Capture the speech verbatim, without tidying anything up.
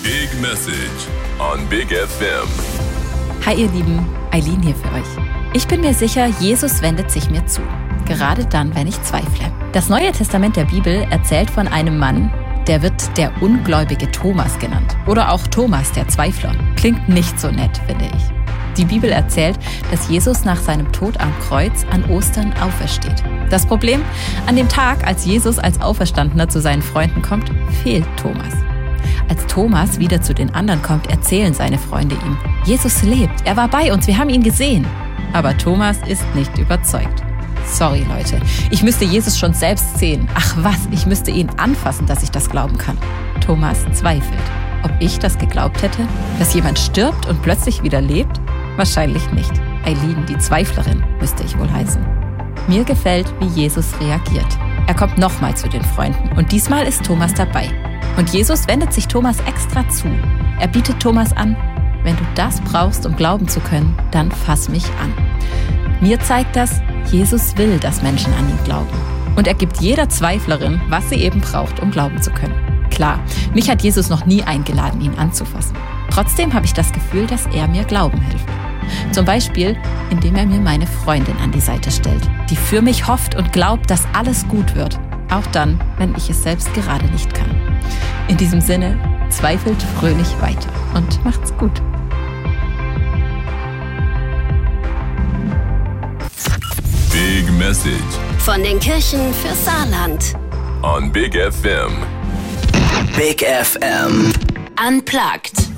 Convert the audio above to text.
Big Message on Big F M. Hi ihr Lieben, Eileen hier für euch. Ich bin mir sicher, Jesus wendet sich mir zu. Gerade dann, wenn ich zweifle. Das Neue Testament der Bibel erzählt von einem Mann, der wird der ungläubige Thomas genannt. Oder auch Thomas, der Zweifler. Klingt nicht so nett, finde ich. Die Bibel erzählt, dass Jesus nach seinem Tod am Kreuz an Ostern aufersteht. Das Problem? An dem Tag, als Jesus als Auferstandener zu seinen Freunden kommt, fehlt Thomas. Als Thomas wieder zu den anderen kommt, erzählen seine Freunde ihm: Jesus lebt, er war bei uns, wir haben ihn gesehen. Aber Thomas ist nicht überzeugt. Sorry Leute, ich müsste Jesus schon selbst sehen. Ach was, ich müsste ihn anfassen, dass ich das glauben kann. Thomas zweifelt. Ob ich das geglaubt hätte? Dass jemand stirbt und plötzlich wieder lebt? Wahrscheinlich nicht. Eileen, die Zweiflerin, müsste ich wohl heißen. Mir gefällt, wie Jesus reagiert. Er kommt nochmal zu den Freunden und diesmal ist Thomas dabei. Und Jesus wendet sich Thomas extra zu. Er bietet Thomas an: Wenn du das brauchst, um glauben zu können, dann fass mich an. Mir zeigt das, Jesus will, dass Menschen an ihn glauben. Und er gibt jeder Zweiflerin, was sie eben braucht, um glauben zu können. Klar, mich hat Jesus noch nie eingeladen, ihn anzufassen. Trotzdem habe ich das Gefühl, dass er mir glauben hilft. Zum Beispiel, indem er mir meine Freundin an die Seite stellt, die für mich hofft und glaubt, dass alles gut wird. Auch dann, wenn ich es selbst gerade nicht kann. In diesem Sinne, zweifelt fröhlich weiter und macht's gut. Big Message von den Kirchen für Saarland. on Big F M. Big F M. Unplugged.